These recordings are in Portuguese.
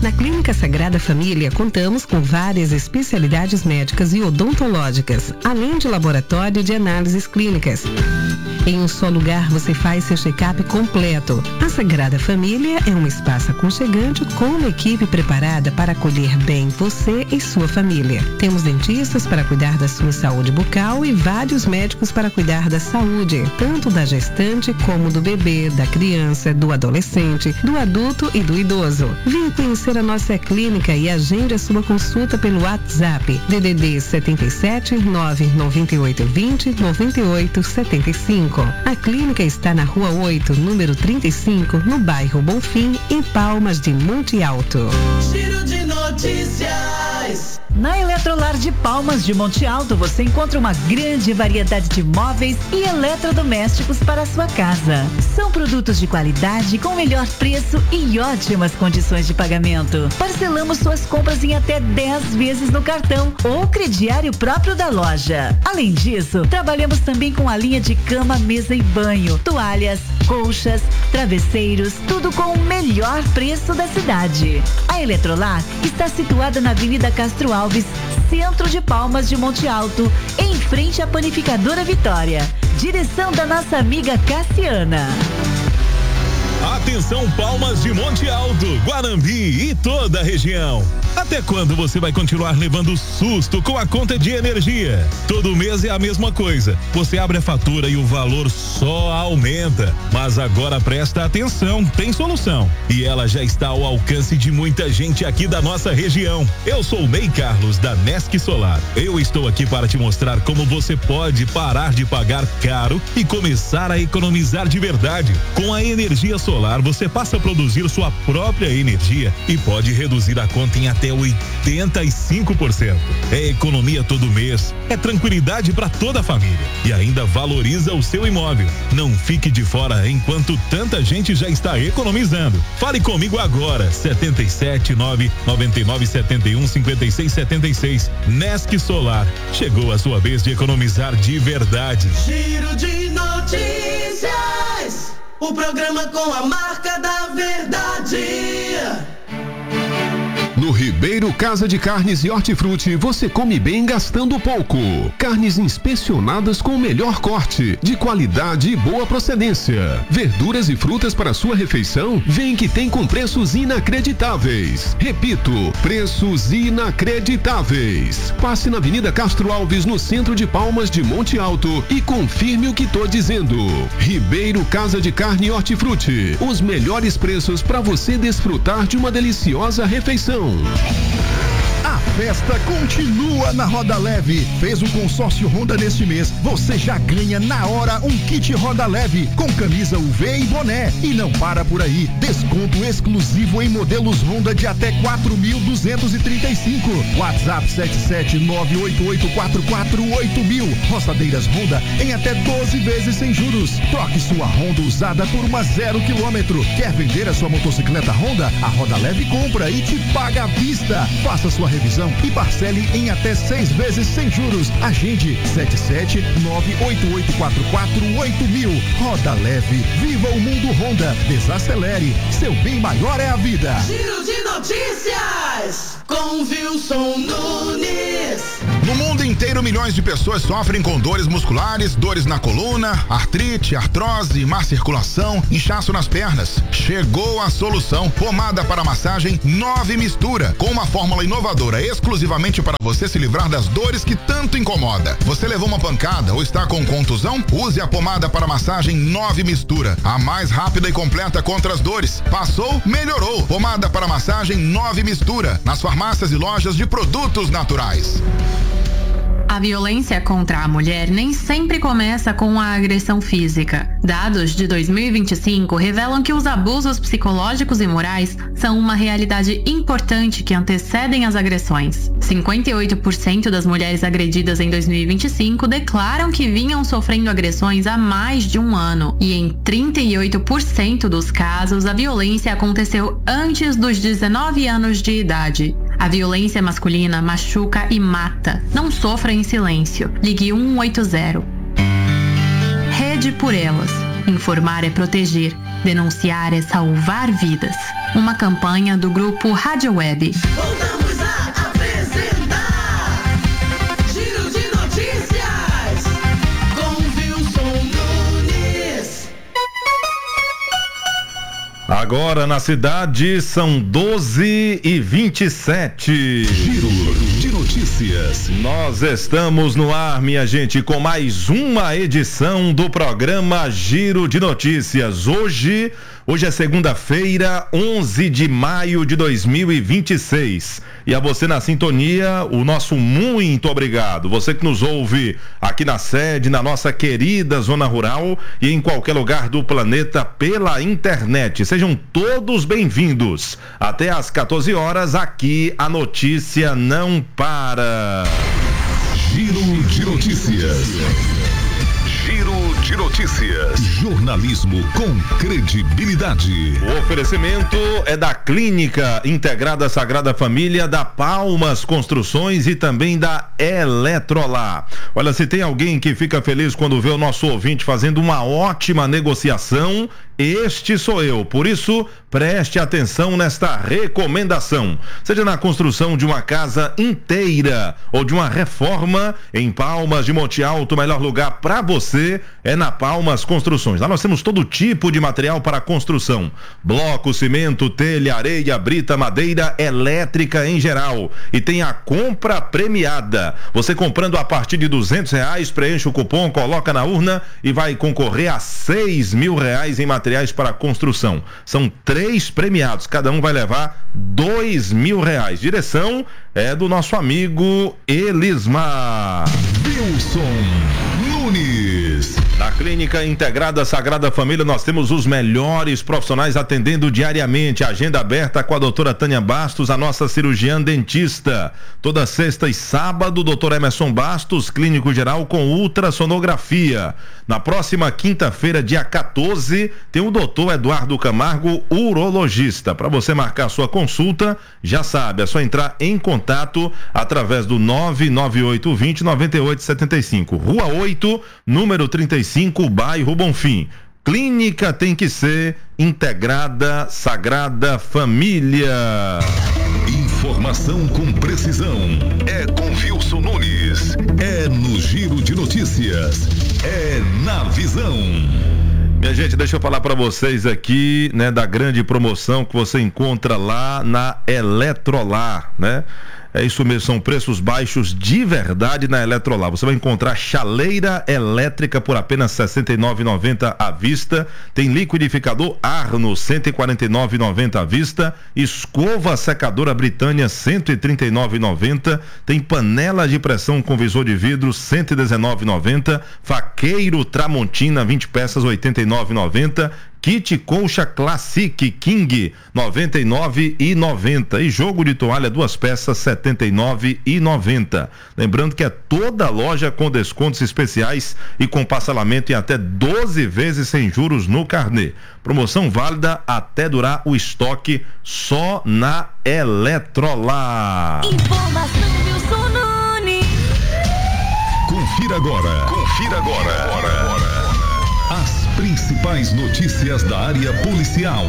Na Clínica Sagrada Família, contamos com várias especialidades médicas e odontológicas, além de laboratório de análises clínicas. Em um só lugar você faz seu check-up completo. A Sagrada Família é um espaço aconchegante com uma equipe preparada para acolher bem você e sua família. Temos dentistas para cuidar da sua saúde bucal e vários médicos para cuidar da saúde, tanto da gestante como do bebê, da criança, do adolescente, do adulto e do idoso. Venha conhecer a nossa clínica e agende a sua consulta pelo WhatsApp DDD 77 998 20 98 75. A clínica está na Rua 8, número 35, no bairro Bonfim, em Palmas de Monte Alto. Giro de notícias. Na Eletrolar de Palmas de Monte Alto você encontra uma grande variedade de móveis e eletrodomésticos para a sua casa. São produtos de qualidade com melhor preço e ótimas condições de pagamento. Parcelamos suas compras em até 10 vezes no cartão ou crediário próprio da loja. Além disso, trabalhamos também com a linha de cama, mesa e banho, toalhas, colchas, travesseiros, tudo com o melhor preço da cidade. A Eletrolar está situada na Avenida Castro Alves, centro de Palmas de Monte Alto, em frente à Panificadora Vitória. Direção da nossa amiga Cassiana. Atenção, Palmas de Monte Alto, Guarambi e toda a região. Até quando você vai continuar levando susto com a conta de energia? Todo mês é a mesma coisa. Você abre a fatura e o valor só aumenta. Mas agora presta atenção, tem solução. E ela já está ao alcance de muita gente aqui da nossa região. Eu sou o Ney Carlos, da Nesc Solar. Eu estou aqui para te mostrar como você pode parar de pagar caro e começar a economizar de verdade. Com a energia solar, você passa a produzir sua própria energia e pode reduzir a conta em até 85%. É economia todo mês, é tranquilidade para toda a família e ainda valoriza o seu imóvel. Não fique de fora enquanto tanta gente já está economizando. Fale comigo agora, 77999715676. Nesc Solar. Chegou a sua vez de economizar de verdade. Giro de notícias. O programa com a marca da verdade. No Ribeiro Casa de Carnes e Hortifruti, você come bem gastando pouco. Carnes inspecionadas com o melhor corte, de qualidade e boa procedência. Verduras e frutas para sua refeição? Vem que tem com preços inacreditáveis. Repito, preços inacreditáveis. Passe na Avenida Castro Alves, no centro de Palmas de Monte Alto e confirme o que tô dizendo. Ribeiro Casa de Carne e Hortifruti. Os melhores preços para você desfrutar de uma deliciosa refeição. A festa continua na Roda Leve. Fez um consórcio Honda neste mês, você já ganha na hora um kit Roda Leve com camisa UV e boné. E não para por aí, desconto exclusivo em modelos Honda de até 4.235. WhatsApp 77988448000. Roçadeiras Honda em até 12 vezes sem juros. Troque sua Honda usada por uma 0 km. Quer vender a sua motocicleta Honda? A Roda Leve compra e te paga à vista. Faça sua revisão e parcele em até 6 vezes sem juros. Agende 77988448000. Roda Leve, viva o mundo Honda. Desacelere, seu bem maior é a vida. Giro de notícias com Wilson Nunes. No mundo inteiro, milhões de pessoas sofrem com dores musculares, dores na coluna, artrite, artrose, má circulação, inchaço nas pernas. Chegou a solução. Pomada para massagem 9 Mistura, com uma fórmula inovadora exclusivamente para você se livrar das dores que tanto incomoda. Você levou uma pancada ou está com contusão? Use a pomada para massagem 9 Mistura, a mais rápida e completa contra as dores. Passou, melhorou. Pomada para massagem 9 Mistura, nas farmácias e lojas de produtos naturais. A violência contra a mulher nem sempre começa com a agressão física. Dados de 2025 revelam que os abusos psicológicos e morais são uma realidade importante que antecedem as agressões. 58% das mulheres agredidas em 2025 declaram que vinham sofrendo agressões há mais de um ano, e em 38% dos casos a violência aconteceu antes dos 19 anos de idade. A violência masculina machuca e mata. Não sofra em silêncio. Ligue 180. Rede por Elas. Informar é proteger. Denunciar é salvar vidas. Uma campanha do grupo Rádio Web. Voltamos a apresentar Giro de Notícias com Wilson Nunes. Agora na cidade são 12h27. Giro de Notícias. Nós estamos no ar, minha gente, com mais uma edição do programa Giro de Notícias. Hoje é segunda-feira, 11 de maio de 2026. E a você na sintonia, o nosso muito obrigado. Você que nos ouve aqui na sede, na nossa querida zona rural e em qualquer lugar do planeta pela internet. Sejam todos bem-vindos. Até às 14 horas, aqui a notícia não para. Giro de Notícias. Giro de Notícias. Jornalismo com credibilidade. O oferecimento é da Clínica Integrada Sagrada Família, da Palmas Construções e também da Eletrolar. Olha, se tem alguém que fica feliz quando vê o nosso ouvinte fazendo uma ótima negociação, este sou eu. Por isso, preste atenção nesta recomendação. Seja na construção de uma casa inteira ou de uma reforma, em Palmas de Monte Alto, o melhor lugar para você é na Palmas Construções. Lá nós temos todo tipo de material para construção: bloco, cimento, telha, areia, brita, madeira, elétrica em geral. E tem a compra premiada. Você comprando a partir de R$200, preenche o cupom, coloca na urna e vai concorrer a R$6.000 em materiais para construção. São 3 premiados, cada um vai levar R$2.000. Direção é do nosso amigo Elismar. Wilson Nunes. Na Clínica Integrada Sagrada Família nós temos os melhores profissionais atendendo diariamente. Agenda aberta com a doutora Tânia Bastos, a nossa cirurgiã dentista. Toda sexta e sábado, doutor Emerson Bastos, clínico geral com ultrassonografia. Na próxima quinta-feira, dia 14, tem o doutor Eduardo Camargo, urologista. Para você marcar sua consulta, já sabe, é só entrar em contato através do 99820-9875. Rua 8, número 35, bairro Bonfim. Clínica tem que ser Integrada Sagrada Família. Informação com precisão. É com Wilson Nunes. É no Giro de Notícias. É na Visão. Minha gente, deixa eu falar para vocês aqui, né, da grande promoção que você encontra lá na Eletrolar, né? É isso mesmo, são preços baixos de verdade na Eletrolar. Você vai encontrar chaleira elétrica por apenas R$ 69,90 à vista. Tem liquidificador Arno, R$ 149,90 à vista. Escova secadora Britânia, R$ 139,90. Tem panela de pressão com visor de vidro, R$ 119,90. Faqueiro Tramontina, 20 peças, R$ 89,90. Kit colcha Classic King, R$ 99,90. E jogo de toalha 2 peças, R$ 79,90. Lembrando que é toda loja com descontos especiais e com parcelamento em até 12 vezes sem juros no carnê. Promoção válida até durar o estoque, só na Eletrolar. Informação Wilson Nunes. Confira agora. As principais notícias da área policial.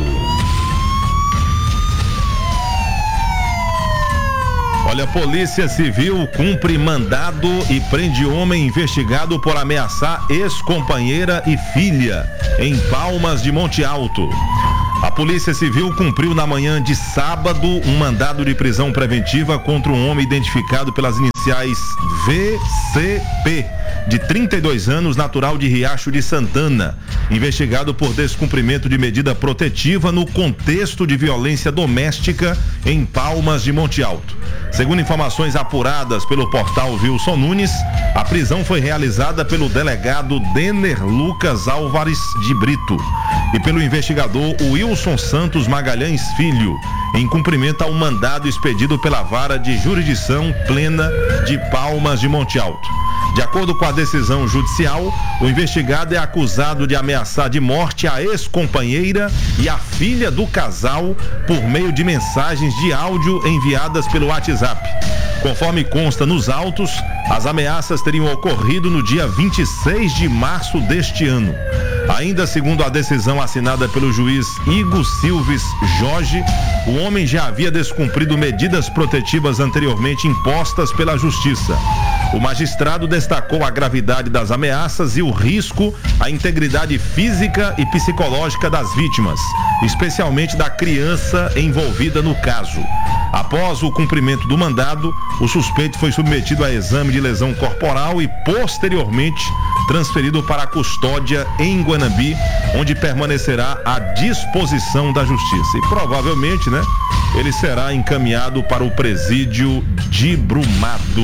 Olha, a Polícia Civil cumpre mandado e prende homem investigado por ameaçar ex-companheira e filha em Palmas de Monte Alto. A Polícia Civil cumpriu na manhã de sábado um mandado de prisão preventiva contra um homem identificado pelas iniciais VCP, de 32 anos, natural de Riacho de Santana, investigado por descumprimento de medida protetiva no contexto de violência doméstica em Palmas de Monte Alto. Segundo informações apuradas pelo portal Wilson Nunes, a prisão foi realizada pelo delegado Denner Lucas Álvares de Brito e pelo investigador Wilson Santos Magalhães Filho, em cumprimento ao mandado expedido pela Vara de Jurisdição Plena de Palmas de Monte Alto. De acordo com a decisão judicial, o investigado é acusado de ameaçar de morte a ex-companheira e a filha do casal por meio de mensagens de áudio enviadas pelo WhatsApp. Conforme consta nos autos, as ameaças teriam ocorrido no dia 26 de março deste ano. Ainda segundo a decisão assinada pelo juiz Igor Silves Jorge, o homem já havia descumprido medidas protetivas anteriormente impostas pela Justiça. O magistrado destacou a gravidade das ameaças e o risco à integridade física e psicológica das vítimas, especialmente da criança envolvida no caso. Após o cumprimento do mandado, o suspeito foi submetido a exame de lesão corporal e posteriormente transferido para a custódia em Guanambi, onde permanecerá à disposição da Justiça. E provavelmente, né, ele será encaminhado para o presídio de Brumado.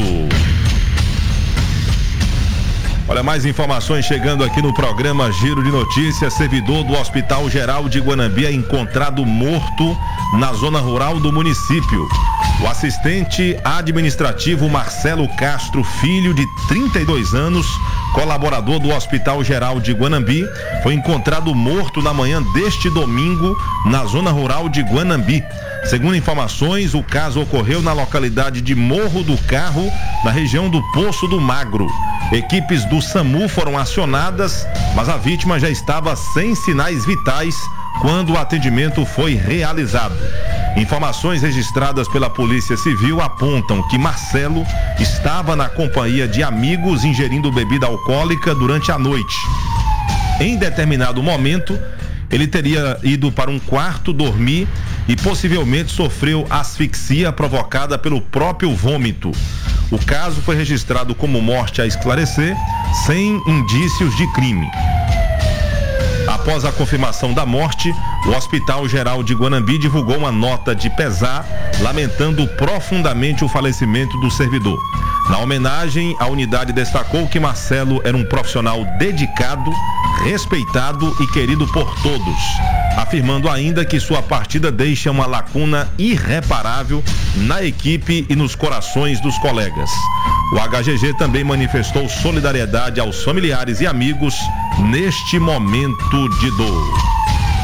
Olha, mais informações chegando aqui no programa Giro de Notícias. Servidor do Hospital Geral de Guanambi é encontrado morto na zona rural do município. O assistente administrativo Marcelo Castro Filho, de 32 anos, colaborador do Hospital Geral de Guanambi, foi encontrado morto na manhã deste domingo na zona rural de Guanambi. Segundo informações, o caso ocorreu na localidade de Morro do Carro, na região do Poço do Magro. Equipes do SAMU foram acionadas, mas a vítima já estava sem sinais vitais quando o atendimento foi realizado. Informações registradas pela Polícia Civil apontam que Marcelo estava na companhia de amigos ingerindo bebida alcoólica durante a noite. Em determinado momento, ele teria ido para um quarto dormir e possivelmente sofreu asfixia provocada pelo próprio vômito. O caso foi registrado como morte a esclarecer, sem indícios de crime. Após a confirmação da morte, o Hospital Geral de Guanambi divulgou uma nota de pesar, lamentando profundamente o falecimento do servidor. Na homenagem, a unidade destacou que Marcelo era um profissional dedicado, respeitado e querido por todos, afirmando ainda que sua partida deixa uma lacuna irreparável na equipe e nos corações dos colegas. O HGG também manifestou solidariedade aos familiares e amigos neste momento de dor.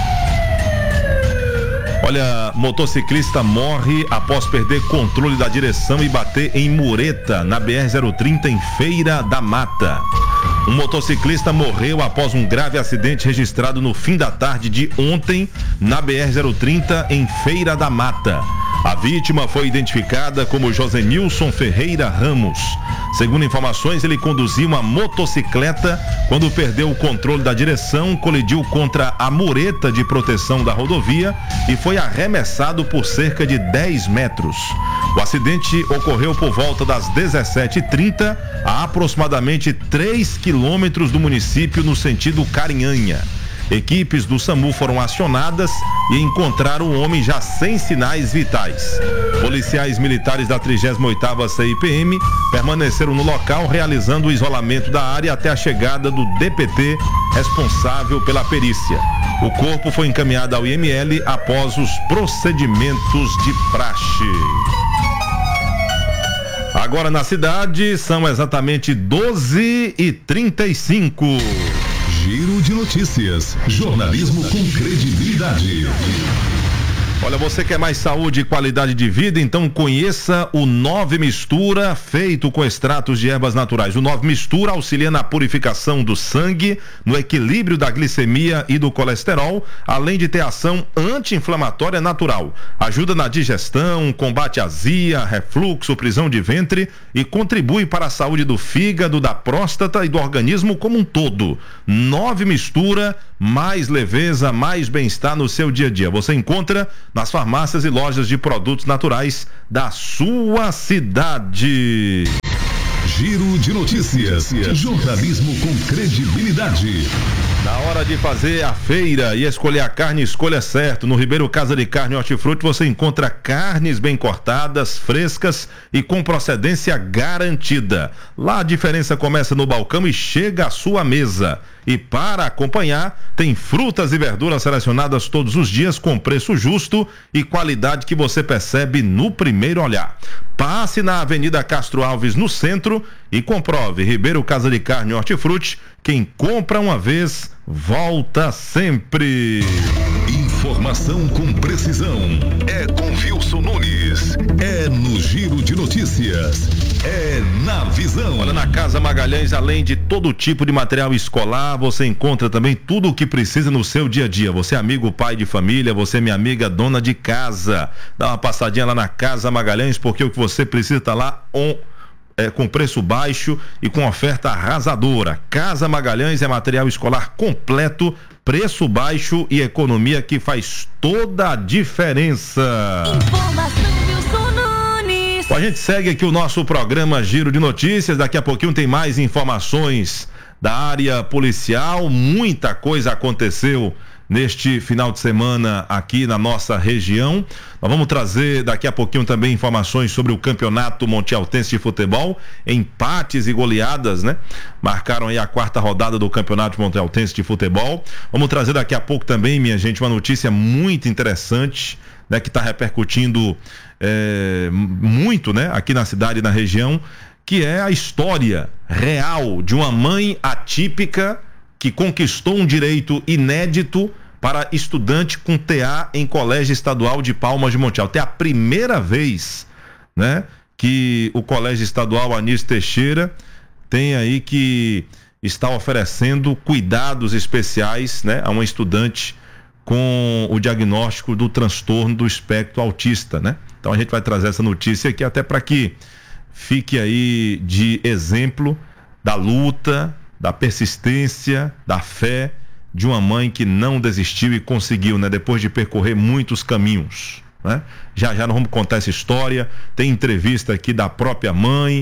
Olha, motociclista morre após perder controle da direção e bater em mureta na BR-030 em Feira da Mata. Um motociclista morreu após um grave acidente registrado no fim da tarde de ontem na BR-030 em Feira da Mata. A vítima foi identificada como Josenilson Ferreira Ramos. Segundo informações, ele conduzia uma motocicleta quando perdeu o controle da direção, colidiu contra a mureta de proteção da rodovia e foi arremessado por cerca de 10 metros. O acidente ocorreu por volta das 17h30, a aproximadamente 3 quilômetros do município no sentido Carinhanha. Equipes do SAMU foram acionadas e encontraram o homem já sem sinais vitais. Policiais militares da 38ª CIPM permaneceram no local realizando o isolamento da área até a chegada do DPT responsável pela perícia. O corpo foi encaminhado ao IML após os procedimentos de praxe. Agora na cidade são exatamente 12h35. Giro de Notícias. Jornalismo com credibilidade. Olha, você quer mais saúde e qualidade de vida? Então conheça o 9 Mistura, feito com extratos de ervas naturais. O 9 Mistura auxilia na purificação do sangue, no equilíbrio da glicemia e do colesterol, além de ter ação anti-inflamatória natural. Ajuda na digestão, combate azia, refluxo, prisão de ventre e contribui para a saúde do fígado, da próstata e do organismo como um todo. 9 Mistura, mais leveza, mais bem-estar no seu dia a dia. Você encontra nas farmácias e lojas de produtos naturais da sua cidade. Giro de Notícias. Jornalismo com credibilidade. Na hora de fazer a feira e escolher a carne, escolha certo. No Ribeiro Casa de Carne e Hortifruti você encontra carnes bem cortadas, frescas e com procedência garantida. Lá a diferença começa no balcão e chega à sua mesa. E para acompanhar, tem frutas e verduras selecionadas todos os dias com preço justo e qualidade que você percebe no primeiro olhar. Passe na Avenida Castro Alves, no centro, e comprove. Ribeiro Casa de Carne e Hortifruti, quem compra uma vez, volta sempre. Informação com precisão. É com Wilson Nunes. É no Giro de Notícias. é na Visão. Olha, na Casa Magalhães, além de todo tipo de material escolar, você encontra também tudo o que precisa no seu dia a dia. Você é amigo, pai de família, você é minha amiga, dona de casa. Dá uma passadinha lá na Casa Magalhães, porque o que você precisa tá lá com preço baixo e com oferta arrasadora. Casa Magalhães é material escolar completo, preço baixo e economia que faz toda a diferença. Informação Wilson Nunes. Bom, a gente segue aqui o nosso programa Giro de Notícias. Daqui a pouquinho tem mais informações da área policial. Muita coisa aconteceu neste final de semana aqui na nossa região. Nós vamos trazer daqui a pouquinho também informações sobre o Campeonato Montialtense de Futebol, empates e goleadas, né? Marcaram aí a 4ª rodada do Campeonato Montialtense de Futebol. Vamos trazer daqui a pouco também, minha gente, uma notícia muito interessante, né? Que está repercutindo muito, né? Aqui na cidade e na região, que é a história real de uma mãe atípica que conquistou um direito inédito para estudante com TA em Colégio Estadual de Palmas de Monte Alto. É a primeira vez, né, que o Colégio Estadual Anísio Teixeira tem aí que está oferecendo cuidados especiais, né, a uma estudante com o diagnóstico do transtorno do espectro autista, né? Então a gente vai trazer essa notícia aqui até para que fique aí de exemplo da luta, da persistência, da fé de uma mãe que não desistiu e conseguiu, né? Depois de percorrer muitos caminhos, né? Já nós vamos contar essa história. Tem entrevista aqui da própria mãe,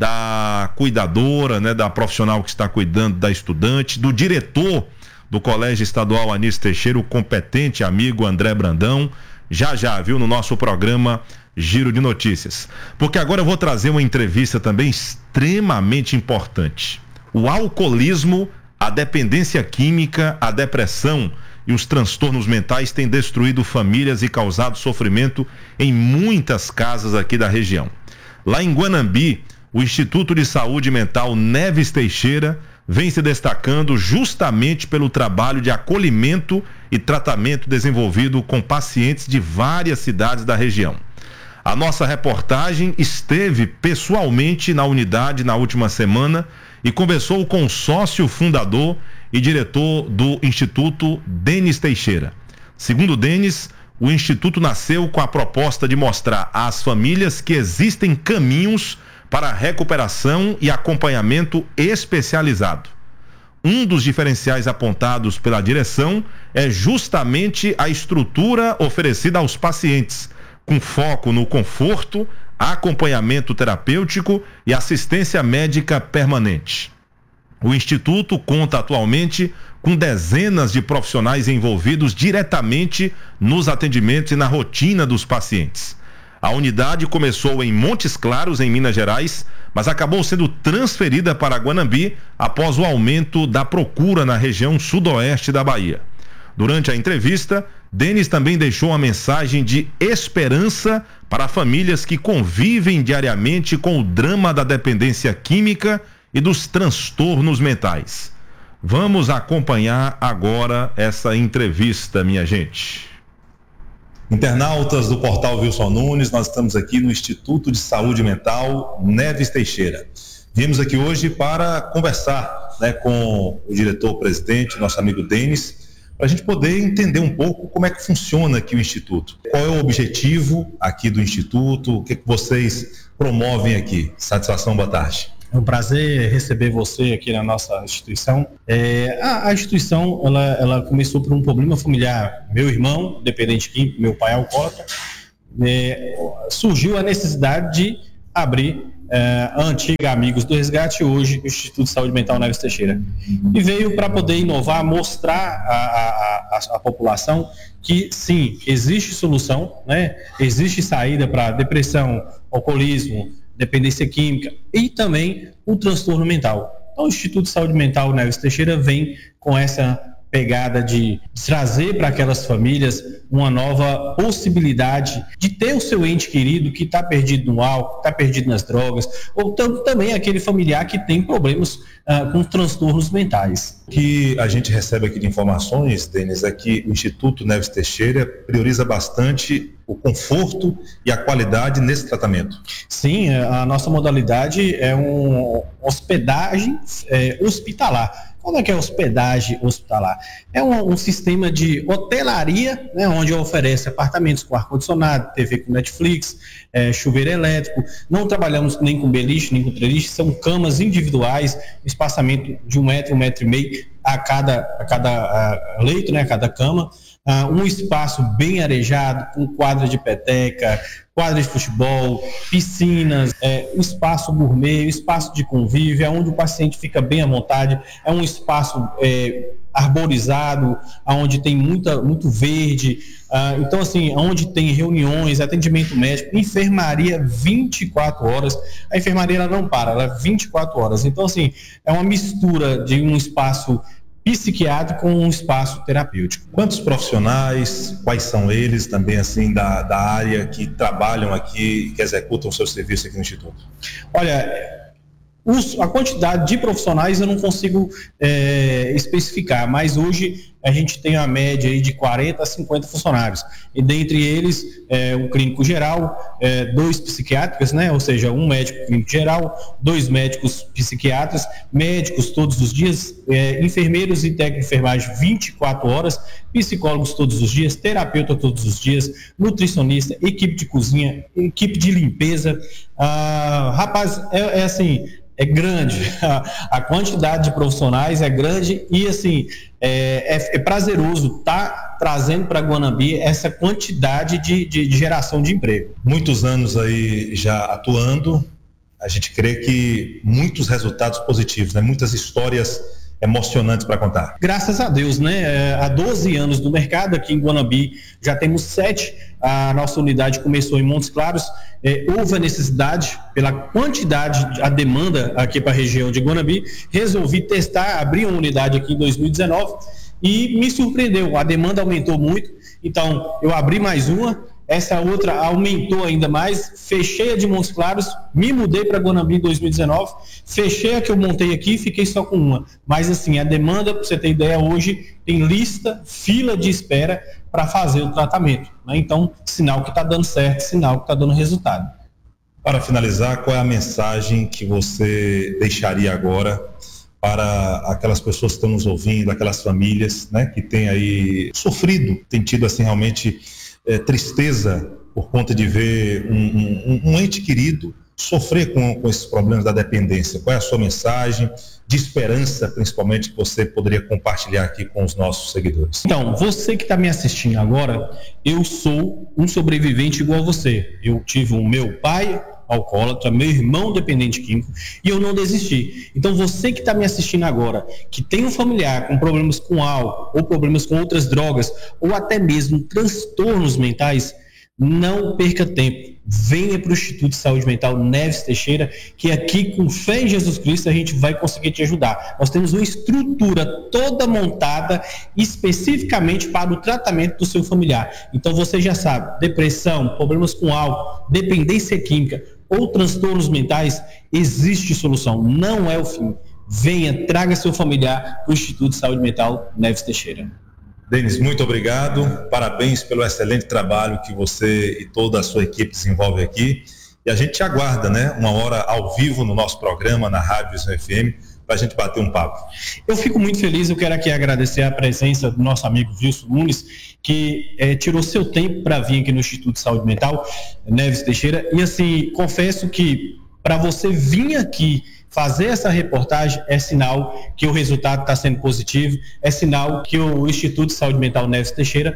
da cuidadora, né? Da profissional que está cuidando da estudante, do diretor do Colégio Estadual Anísio Teixeira, o competente amigo André Brandão. Já, viu, no nosso programa Giro de Notícias. Porque agora eu vou trazer uma entrevista também extremamente importante. O alcoolismo, a dependência química, a depressão e os transtornos mentais têm destruído famílias e causado sofrimento em muitas casas aqui da região. Lá em Guanambi, o Instituto de Saúde Mental Neves Teixeira vem se destacando justamente pelo trabalho de acolhimento e tratamento desenvolvido com pacientes de várias cidades da região. A nossa reportagem esteve pessoalmente na unidade na última semana e conversou com o sócio fundador e diretor do Instituto, Denis Teixeira. Segundo Denis, o Instituto nasceu com a proposta de mostrar às famílias que existem caminhos para recuperação e acompanhamento especializado. Um dos diferenciais apontados pela direção é justamente a estrutura oferecida aos pacientes, com foco no conforto, acompanhamento terapêutico e assistência médica permanente. O Instituto conta atualmente com dezenas de profissionais envolvidos diretamente nos atendimentos e na rotina dos pacientes. A unidade começou em Montes Claros, em Minas Gerais, mas acabou sendo transferida para Guanambi após o aumento da procura na região sudoeste da Bahia. Durante a entrevista, Denis também deixou uma mensagem de esperança para famílias que convivem diariamente com o drama da dependência química e dos transtornos mentais. Vamos acompanhar agora essa entrevista, minha gente. Internautas do portal Wilson Nunes, nós estamos aqui no Instituto de Saúde Mental Neves Teixeira. Viemos aqui hoje para conversar, né, com o diretor-presidente, nosso amigo Denis, para a gente poder entender um pouco como é que funciona aqui o Instituto. Qual é o objetivo aqui do Instituto, o que vocês promovem aqui? Satisfação, boa tarde. É um prazer receber você aqui na nossa instituição. A instituição, ela começou por um problema familiar. Meu irmão, dependente químico, meu pai alcoólatra, surgiu a necessidade de abrir a antiga Amigos do Resgate, hoje o Instituto de Saúde Mental Neves Teixeira. E veio para poder inovar, mostrar à população que sim, existe solução, né? Existe saída para depressão, alcoolismo, dependência química e também o transtorno mental. Então, o Instituto de Saúde Mental Neves Teixeira vem com essa pegada de trazer para aquelas famílias uma nova possibilidade de ter o seu ente querido que está perdido no álcool, está perdido nas drogas, ou também aquele familiar que tem problemas com transtornos mentais. O que a gente recebe aqui de informações, Denis, é que o Instituto Neves Teixeira prioriza bastante o conforto e a qualidade nesse tratamento. Sim, a nossa modalidade é uma hospedagem hospitalar. Como é que é hospedagem hospitalar? É um sistema de hotelaria, né, onde oferece apartamentos com ar-condicionado, TV com Netflix, chuveiro elétrico. Não trabalhamos nem com beliche, nem com treliche, são camas individuais, espaçamento de 1 metro, 1,5 metro a cada leito, né, a cada cama. Um espaço bem arejado, com quadra de peteca, quadra de futebol, piscinas, um espaço gourmet, um espaço de convívio, onde o paciente fica bem à vontade, é um espaço arborizado, onde tem muito verde, então assim, onde tem reuniões, atendimento médico, enfermaria 24 horas, a enfermaria ela não para, ela é 24 horas, então assim, é uma mistura de um espaço psiquiátrico com um espaço terapêutico. Quantos profissionais, quais são eles também assim da área que trabalham aqui, que executam o seu serviço aqui no Instituto? Olha, a quantidade de profissionais eu não consigo especificar, mas hoje a gente tem a média aí de 40 a 50 funcionários, e dentre eles um clínico geral, 2 psiquiátricos, né? Ou seja, um médico clínico geral, 2 médicos psiquiatras, médicos todos os dias, enfermeiros e técnicos de enfermagem 24 horas, psicólogos todos os dias, terapeuta todos os dias, nutricionista, equipe de cozinha, equipe de limpeza. Rapaz, assim, é grande, a quantidade de profissionais é grande e assim, é prazeroso estar trazendo para Guanambi essa quantidade de geração de emprego. Muitos anos aí já atuando, a gente crê que muitos resultados positivos, né? Muitas histórias emocionantes para contar. Graças a Deus, né? Há 12 anos no mercado aqui em Guanambi, já temos 7. A nossa unidade começou em Montes Claros. Houve a necessidade, pela quantidade, a demanda aqui para a região de Guanambi, resolvi testar, abrir uma unidade aqui em 2019 e me surpreendeu, a demanda aumentou muito, então eu abri mais uma, essa outra aumentou ainda mais, fechei a de Montes Claros, me mudei para Guanambi em 2019, fechei a que eu montei aqui e fiquei só com uma. Mas assim, a demanda, para você ter ideia, hoje tem fila de espera para fazer o tratamento, né? Então, sinal que está dando certo, sinal que está dando resultado. Para finalizar, qual é a mensagem que você deixaria agora para aquelas pessoas que estão nos ouvindo, aquelas famílias, né, que têm aí sofrido, têm tido assim realmente tristeza por conta de ver um ente querido sofrer com esses problemas da dependência? Qual é a sua mensagem de esperança, principalmente, que você poderia compartilhar aqui com os nossos seguidores? Então, você que está me assistindo agora, eu sou um sobrevivente igual a você. Eu tive o meu pai alcoólatra, meu irmão dependente químico, e eu não desisti. Então você que está me assistindo agora, que tem um familiar com problemas com álcool, ou problemas com outras drogas, ou até mesmo transtornos mentais, não perca tempo. Venha para o Instituto de Saúde Mental Neves Teixeira, que aqui, com fé em Jesus Cristo, a gente vai conseguir te ajudar. Nós temos uma estrutura toda montada especificamente para o tratamento do seu familiar. Então você já sabe, depressão, problemas com álcool, dependência química ou transtornos mentais, existe solução, não é o fim. Venha, traga seu familiar para o Instituto de Saúde Mental Neves Teixeira. Denis, muito obrigado, parabéns pelo excelente trabalho que você e toda a sua equipe desenvolve aqui, e a gente te aguarda, né, uma hora ao vivo no nosso programa, na Rádio Visão FM, para a gente bater um papo. Eu fico muito feliz, eu quero aqui agradecer a presença do nosso amigo Wilson Nunes, que tirou seu tempo para vir aqui no Instituto de Saúde Mental Neves Teixeira, e assim, confesso que para você vir aqui fazer essa reportagem é sinal que o resultado está sendo positivo, é sinal que o Instituto de Saúde Mental Neves Teixeira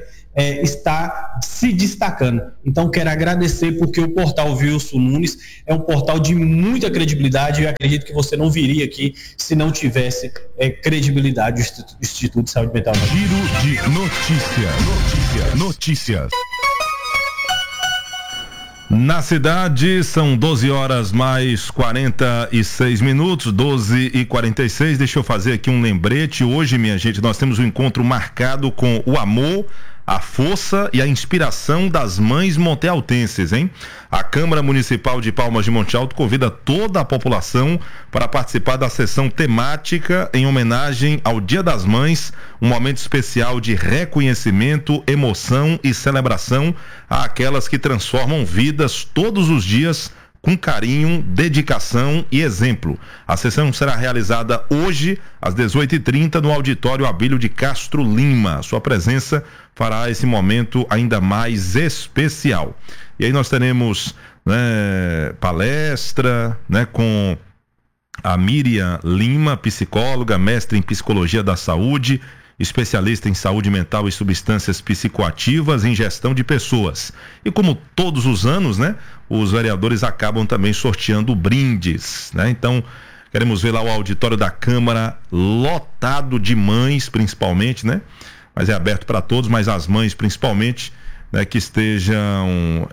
está se destacando. Então quero agradecer, porque o portal Wilson Nunes é um portal de muita credibilidade, e eu acredito que você não viria aqui se não tivesse credibilidade do Instituto de Saúde Mental Neves. Giro de notícias. Na cidade são 12 horas mais 46 minutos, 12h46. Deixa eu fazer aqui um lembrete. Hoje, minha gente, nós temos um encontro marcado com o amor, a força e a inspiração das mães montealtenses, hein? A Câmara Municipal de Palmas de Monte Alto convida toda a população para participar da sessão temática em homenagem ao Dia das Mães, um momento especial de reconhecimento, emoção e celebração àquelas que transformam vidas todos os dias com carinho, dedicação e exemplo. A sessão será realizada hoje às 18h30 no Auditório Abílio de Castro Lima. Sua presença fará esse momento ainda mais especial. E aí nós teremos, né, palestra, né, com a Miriam Lima, psicóloga, mestre em psicologia da saúde, especialista em saúde mental e substâncias psicoativas em gestão de pessoas. E como todos os anos, né, os vereadores acabam também sorteando brindes, né? Então, queremos ver lá o auditório da Câmara lotado de mães, principalmente, né? Mas é aberto para todos, mas as mães principalmente, né, que estejam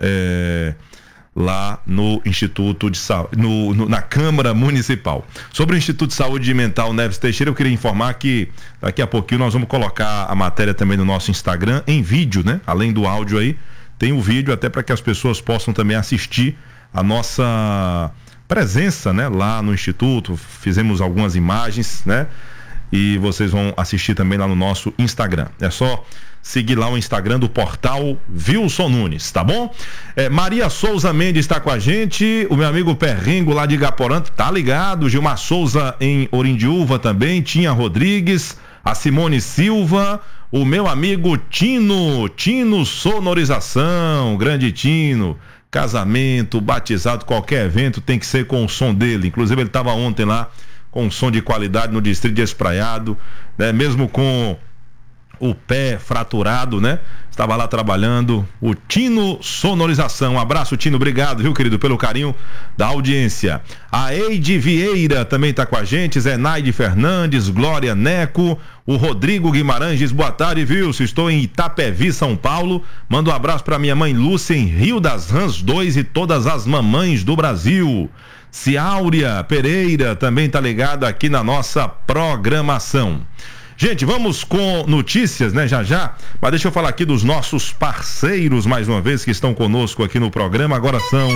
lá no Instituto de Saúde, na Câmara Municipal. Sobre o Instituto de Saúde Mental Neves Teixeira, eu queria informar que daqui a pouquinho nós vamos colocar a matéria também no nosso Instagram em vídeo, né? Além do áudio aí, tem o vídeo até para que as pessoas possam também assistir a nossa presença, né? Lá no Instituto, fizemos algumas imagens, né? E vocês vão assistir também lá no nosso Instagram. É só seguir lá o Instagram do portal Wilson Nunes, tá bom? Maria Souza Mendes está com a gente, o meu amigo Perrengo lá de Igaporã tá ligado, Gilmar Souza em Orindiúva também, Tinha Rodrigues, a Simone Silva, o meu amigo Tino Sonorização, grande Tino, casamento, batizado, qualquer evento tem que ser com o som dele, inclusive ele estava ontem lá com um som de qualidade no Distrito de Espraiado, né? Mesmo com o pé fraturado, né? Estava lá trabalhando, o Tino Sonorização. Um abraço, Tino, obrigado, viu, querido, pelo carinho da audiência. A Eide Vieira também está com a gente, Zenaide Fernandes, Glória Neco, o Rodrigo Guimarães, boa tarde, Wilson, estou em Itapevi, São Paulo, mando um abraço para minha mãe Lúcia em Rio das Rãs 2 e todas as mamães do Brasil. Ciáurea Pereira também está ligada aqui na nossa programação. Gente, vamos com notícias, né, já, mas deixa eu falar aqui dos nossos parceiros, mais uma vez, que estão conosco aqui no programa. Agora são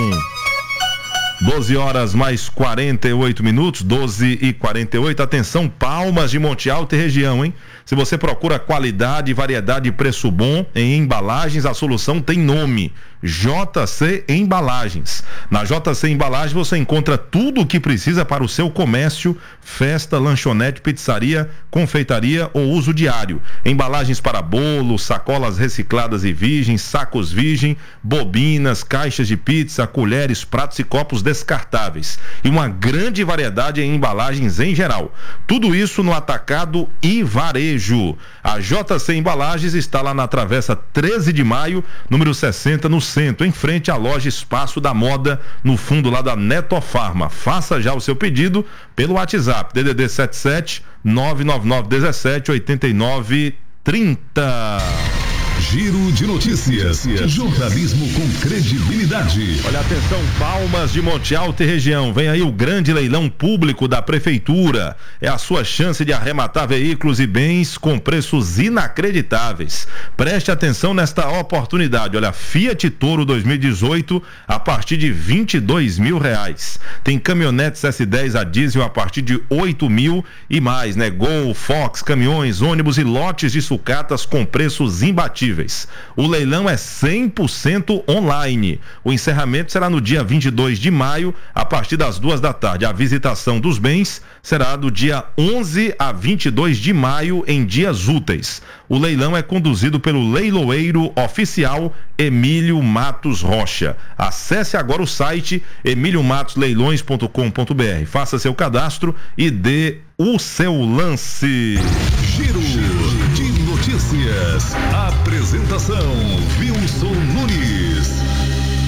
12 horas mais 48 minutos, 12h48, atenção, Palmas de Monte Alto e região, hein? Se você procura qualidade, variedade e preço bom em embalagens, a solução tem nome: JC Embalagens. Na JC Embalagens você encontra tudo o que precisa para o seu comércio, festa, lanchonete, pizzaria, confeitaria ou uso diário. Embalagens para bolo, sacolas recicladas e virgens, sacos virgem, bobinas, caixas de pizza, colheres, pratos e copos descartáveis. E uma grande variedade em embalagens em geral. Tudo isso no atacado e varejo. A JC Embalagens está lá na Travessa 13 de Maio, número 60, no centro, em frente à loja Espaço da Moda, no fundo lá da Netofarma. Faça já o seu pedido pelo WhatsApp, DDD 77 999 17 89 30. Giro de notícias. Jornalismo com credibilidade. Olha, atenção, Palmas de Monte Alto e região. Vem aí o grande leilão público da Prefeitura. É a sua chance de arrematar veículos e bens com preços inacreditáveis. Preste atenção nesta oportunidade. Olha, Fiat Toro 2018 a partir de R$22 mil. Tem caminhonetes S10 a diesel a partir de 8 mil e mais, né? Gol, Fox, caminhões, ônibus e lotes de sucatas com preços imbatíveis. O leilão é 100% online. O encerramento será no dia 22 de maio, a partir das 14h. A visitação dos bens será do dia 11 a 22 de maio, em dias úteis. O leilão é conduzido pelo leiloeiro oficial Emílio Matos Rocha. Acesse agora o site emiliomatosleilões.com.br. Faça seu cadastro e dê o seu lance. Giro de notícias. Apresentação: Wilson Nunes.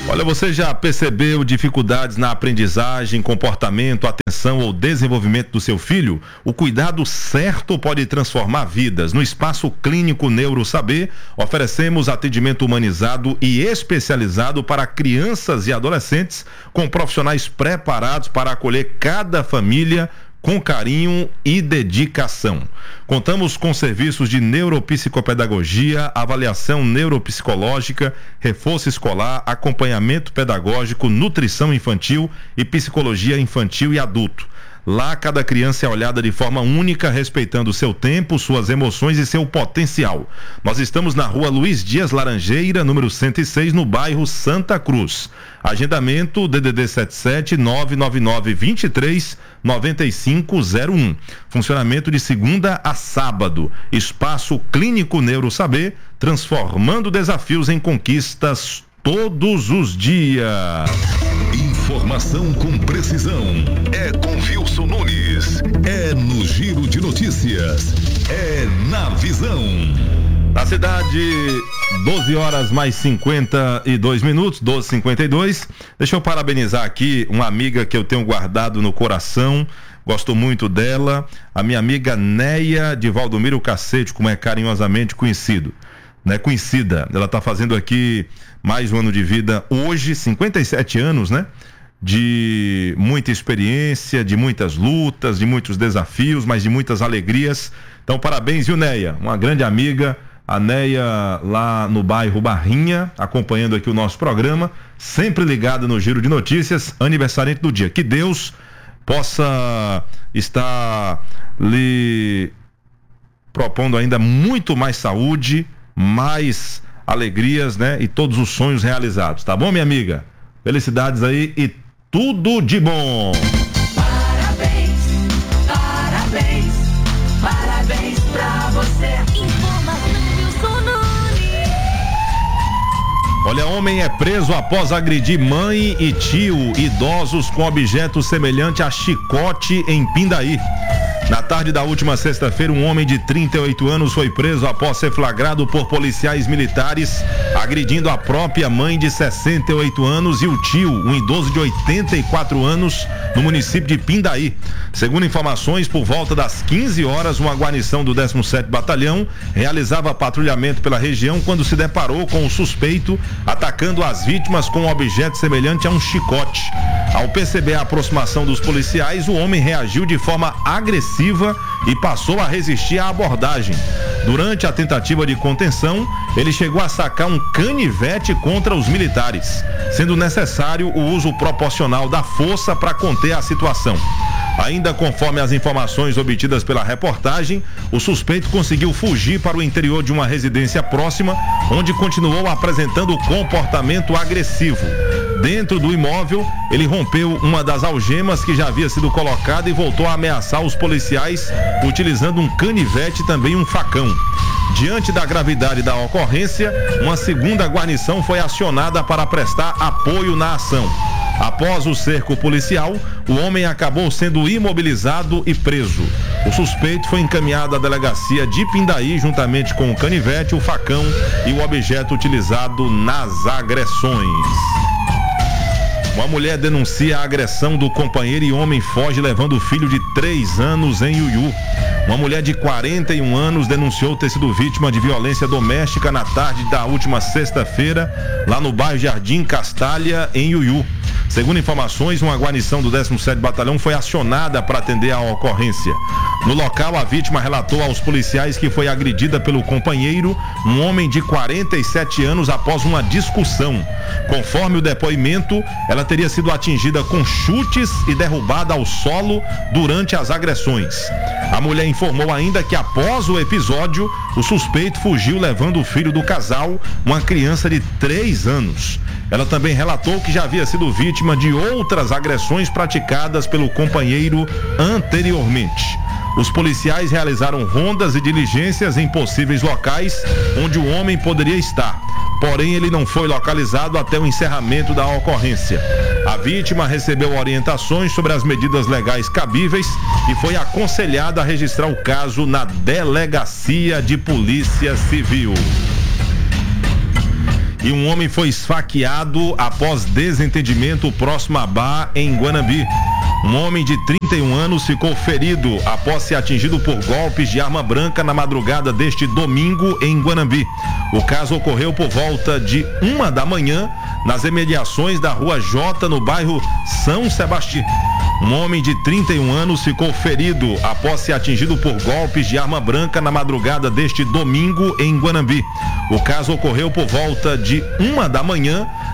Olha, você já percebeu dificuldades na aprendizagem, comportamento, atenção ou desenvolvimento do seu filho? O cuidado certo pode transformar vidas. No Espaço Clínico NeuroSaber, oferecemos atendimento humanizado e especializado para crianças e adolescentes, com profissionais preparados para acolher cada família com carinho e dedicação. Contamos com serviços de neuropsicopedagogia, avaliação neuropsicológica, reforço escolar, acompanhamento pedagógico, nutrição infantil e psicologia infantil e adulto. Lá, cada criança é olhada de forma única, respeitando seu tempo, suas emoções e seu potencial. Nós estamos na Rua Luiz Dias Laranjeira, número 106, no bairro Santa Cruz. Agendamento DDD 77 999 23 9501. Funcionamento de segunda a sábado. Espaço Clínico NeuroSaber, transformando desafios em conquistas todos os dias. Informação com precisão. É com Wilson Nunes. É no Giro de Notícias. É na Visão. Na cidade, 12 horas mais 52 minutos, 12h52. Deixa eu parabenizar aqui uma amiga que eu tenho guardado no coração. Gosto muito dela. A minha amiga Neia de Valdomiro Cacete, como é carinhosamente conhecida. Ela está fazendo aqui mais um ano de vida hoje, 57 anos, né? De muita experiência, de muitas lutas, de muitos desafios, mas de muitas alegrias. Então, parabéns, viu, Neia? Uma grande amiga, a Neia lá no bairro Barrinha, acompanhando aqui o nosso programa, sempre ligada no Giro de Notícias, aniversariante do dia. Que Deus possa estar lhe propondo ainda muito mais saúde, mais alegrias, né? E todos os sonhos realizados, tá bom, minha amiga? Felicidades aí e tudo de bom! Parabéns, parabéns, parabéns pra você. Informação Wilson Nunes. Olha, homem é preso após agredir mãe e tio idosos com objeto semelhante a chicote em Pindaí. Na tarde da última sexta-feira, um homem de 38 anos foi preso após ser flagrado por policiais militares agredindo a própria mãe de 68 anos e o tio, um idoso de 84 anos, no município de Pindaí. Segundo informações, por volta das 15 horas, uma guarnição do 17º Batalhão realizava patrulhamento pela região quando se deparou com o suspeito atacando as vítimas com um objeto semelhante a um chicote. Ao perceber a aproximação dos policiais, o homem reagiu de forma agressiva e passou a resistir à abordagem. Durante a tentativa de contenção, ele chegou a sacar um canivete contra os militares, sendo necessário o uso proporcional da força para conter a situação. Ainda conforme as informações obtidas pela reportagem, o suspeito conseguiu fugir para o interior de uma residência próxima, onde continuou apresentando comportamento agressivo. Dentro do imóvel, ele rompeu uma das algemas que já havia sido colocada e voltou a ameaçar os policiais, utilizando um canivete e também um facão. Diante da gravidade da ocorrência, uma segunda guarnição foi acionada para prestar apoio na ação. Após o cerco policial, o homem acabou sendo imobilizado e preso. O suspeito foi encaminhado à delegacia de Pindaí juntamente com o canivete, o facão e o objeto utilizado nas agressões. Uma mulher denuncia a agressão do companheiro e homem foge levando o filho de 3 anos em Iuiú. Uma mulher de 41 anos denunciou ter sido vítima de violência doméstica na tarde da última sexta-feira, lá no bairro Jardim Castalha, em Iuiú. Segundo informações, uma guarnição do 17º Batalhão foi acionada para atender a ocorrência. No local, a vítima relatou aos policiais que foi agredida pelo companheiro, um homem de 47 anos, após uma discussão. Conforme o depoimento, ela teria sido atingida com chutes e derrubada ao solo durante as agressões. A mulher informou ainda que após o episódio, o suspeito fugiu levando o filho do casal, uma criança de 3 anos. Ela também relatou que já havia sido vítima de outras agressões praticadas pelo companheiro anteriormente. Os policiais realizaram rondas e diligências em possíveis locais onde o homem poderia estar. Porém, ele não foi localizado até o encerramento da ocorrência. A vítima recebeu orientações sobre as medidas legais cabíveis e foi aconselhada a registrar o caso na Delegacia de Polícia Civil. E um homem foi esfaqueado após desentendimento próximo a bar em Guanambi. Um homem de 31 anos ficou ferido após ser atingido por golpes de arma branca na madrugada deste domingo em Guanambi. O caso ocorreu por volta de 1 da manhã nas imediações da Rua J, no bairro São Sebastião. Um homem de 31 anos ficou ferido após ser atingido por golpes de arma branca na madrugada deste domingo em Guanambi. O caso ocorreu por volta de 1 da manhã